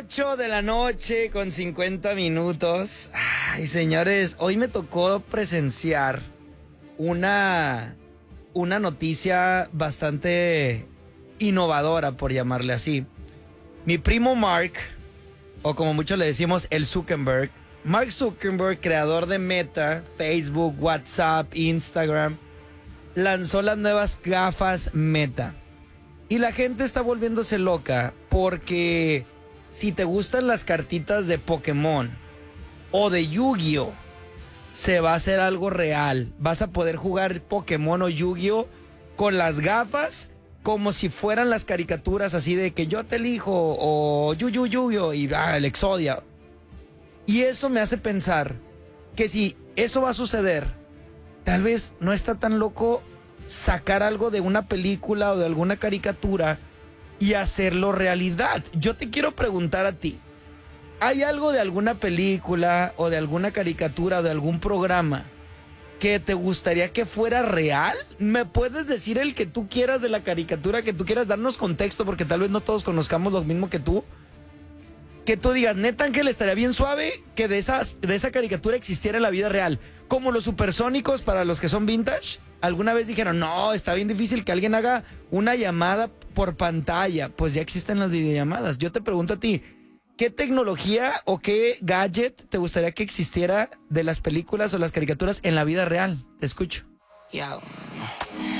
8 de la noche con 50 minutos. Ay, señores, hoy me tocó presenciar una noticia bastante innovadora, por llamarle así. Mi primo Mark, o como muchos le decimos, el Zuckerberg, Mark Zuckerberg, creador de Meta, Facebook, WhatsApp, Instagram, lanzó las nuevas gafas Meta. Y la gente está volviéndose loca porque si te gustan las cartitas de Pokémon o de Yu-Gi-Oh, se va a hacer algo real. Vas a poder jugar Pokémon o Yu-Gi-Oh con las gafas como si fueran las caricaturas así de que yo te elijo o Yu-Gi-Oh y el Exodia. Y eso me hace pensar que si eso va a suceder, tal vez no está tan loco sacar algo de una película o de alguna caricatura y hacerlo realidad. Yo te quiero preguntar a ti, ¿hay algo de alguna película o de alguna caricatura o de algún programa que te gustaría que fuera real? ¿Me puedes decir el que tú quieras de la caricatura, que tú quieras darnos contexto, porque tal vez no todos conozcamos lo mismo que tú? Que tú digas, neta, Ángel, estaría bien suave que de esa caricatura existiera en la vida real. Como los supersónicos, para los que son vintage, alguna vez dijeron, no, está bien difícil que alguien haga una llamada por pantalla. Pues ya existen las videollamadas. Yo te pregunto a ti, ¿qué tecnología o qué gadget te gustaría que existiera de las películas o las caricaturas en la vida real? Te escucho. Yo.